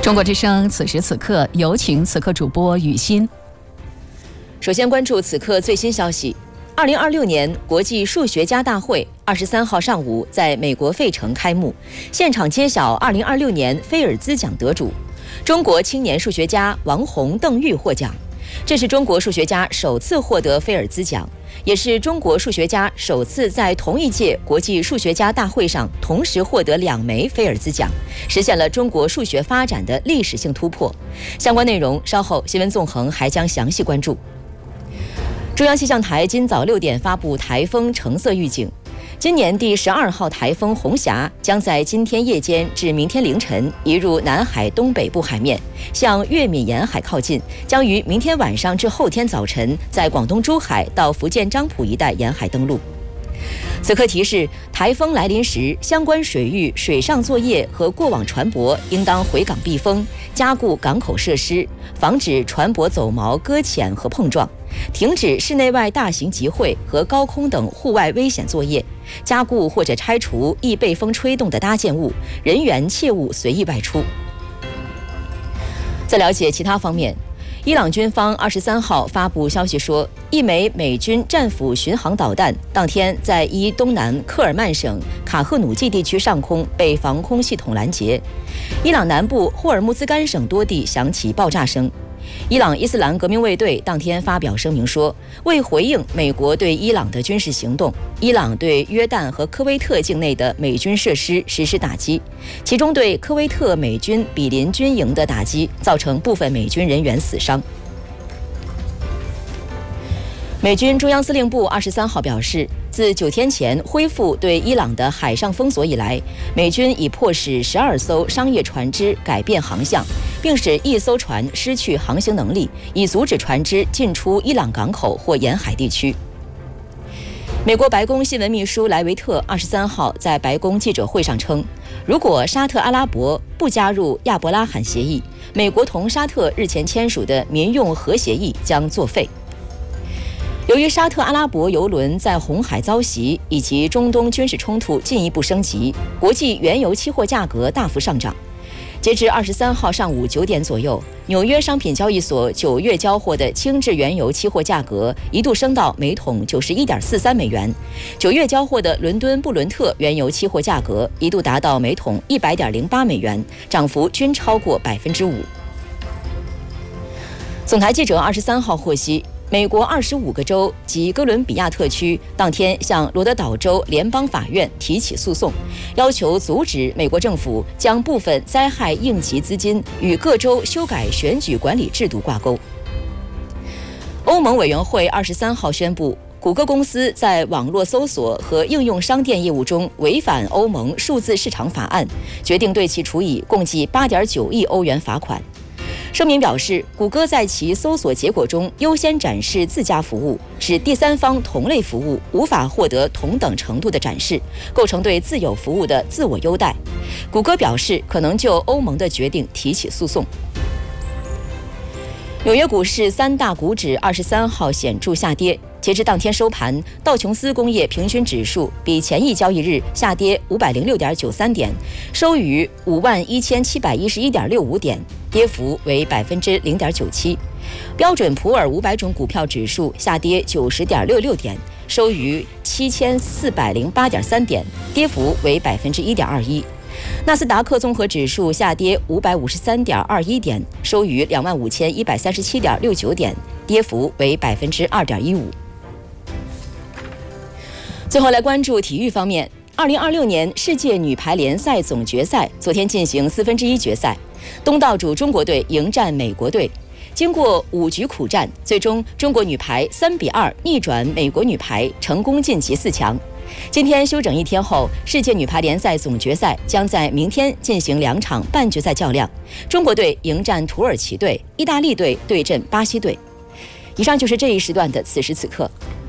中国之声此时此刻，有请此刻主播雨欣。 首先关注此刻最新消息。2026年国际数学家大会23号上午在美国费城开幕，现场揭晓2026年菲尔兹奖得主，中国青年数学家王洪、邓玉获奖。这是中国数学家首次获得菲尔兹奖，也是中国数学家首次在同一届国际数学家大会上同时获得2枚菲尔兹奖，实现了中国数学发展的历史性突破。相关内容稍后新闻纵横还将详细关注。中央气象台今早6点发布台风橙色预警，今年第12号台风红霞将在今天夜间至明天凌晨移入南海东北部海面，向粤闽沿海靠近，将于明天晚上至后天早晨在广东珠海到福建漳浦一带沿海登陆。此刻提示，台风来临时，相关水域水上作业和过往船舶应当回港避风，加固港口设施，防止船舶走锚、搁浅和碰撞，停止室内外大型集会和高空等户外危险作业，加固或者拆除易被风吹动的搭建物，人员切勿随意外出。在了解其他方面，伊朗军方23号发布消息说，一枚美军战斧巡航导弹当天在伊东南科尔曼省卡赫努季地区上空被防空系统拦截，伊朗南部霍尔木兹干省多地响起爆炸声。伊朗伊斯兰革命卫队当天发表声明说，为回应美国对伊朗的军事行动，伊朗对约旦和科威特境内的美军设施实施打击，其中对科威特美军比邻军营的打击造成部分美军人员死伤。美军中央司令部23号表示，自9天前恢复对伊朗的海上封锁以来，美军已迫使12艘商业船只改变航向，并使1艘船失去航行能力，以阻止船只进出伊朗港口或沿海地区。美国白宫新闻秘书莱维特23号在白宫记者会上称，如果沙特阿拉伯不加入亚伯拉罕协议，美国同沙特日前签署的民用核协议将作废。由于沙特阿拉伯油轮在红海遭袭，以及中东军事冲突进一步升级，国际原油期货价格大幅上涨。截至23号上午9点左右，纽约商品交易所9月交货的轻质原油期货价格一度升到每桶91.43美元，9月交货的伦敦布伦特原油期货价格一度达到每桶100.08美元，涨幅均超过5%。总台记者23号获悉，美国25个州及哥伦比亚特区当天向罗德岛州联邦法院提起诉讼，要求阻止美国政府将部分灾害应急资金与各州修改选举管理制度挂钩。欧盟委员会23号宣布，谷歌公司在网络搜索和应用商店业务中违反欧盟数字市场法案，决定对其处以共计8.9亿欧元罚款。声明表示，谷歌在其搜索结果中优先展示自家服务，使第三方同类服务无法获得同等程度的展示，构成对自有服务的自我优待。谷歌表示可能就欧盟的决定提起诉讼。纽约股市3大股指23号显著下跌，截至当天收盘，道琼斯工业平均指数比前一交易日下跌506.93点，收于51711.65点，跌幅为0.97%。标准普尔500种股票指数下跌90.66点，收于7408.3点，跌幅为1.21%。纳斯达克综合指数下跌553.21点，收于25137.69点，跌幅为2.15%。最后来关注体育方面，2026年世界女排联赛总决赛昨天进行1/4决赛，东道主中国队迎战美国队。经过5局苦战，最终中国女排3-2逆转美国女排，成功晋级4强。今天休整1天后，世界女排联赛总决赛将在明天进行2场半决赛较量，中国队迎战土耳其队，意大利队对阵巴西队。以上就是这一时段的此时此刻。